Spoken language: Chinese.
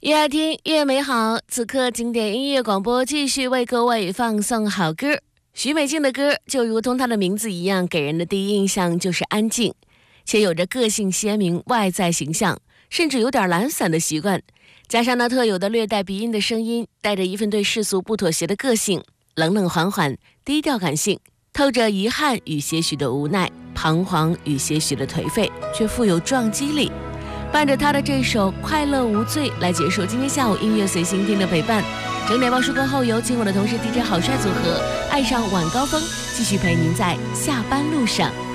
越爱听越美好，此刻经典音乐广播继续为各位放送好歌。许美静的歌就如同她的名字一样，给人的第一印象就是安静，且有着个性鲜明外在形象，甚至有点懒散的习惯，加上那特有的略带鼻音的声音，带着一份对世俗不妥协的个性，冷冷缓缓，低调感性，透着遗憾与些许的无奈，彷徨与些许的颓废，却富有撞击力。伴着他的这首《快乐无罪》来结束今天下午音乐随心听的陪伴。整点报时过后，有请我的同事 DJ 好帅组合爱上晚高峰，继续陪您在下班路上。